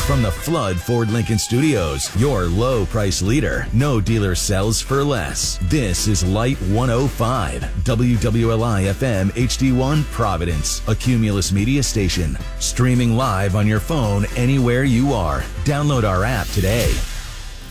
From the Flood Ford Lincoln Studios, your low price leader. No dealer sells for less. This is Light 105, WWLI FM HD1 Providence, a Cumulus media station. Streaming live on your phone anywhere you are. Download our app today.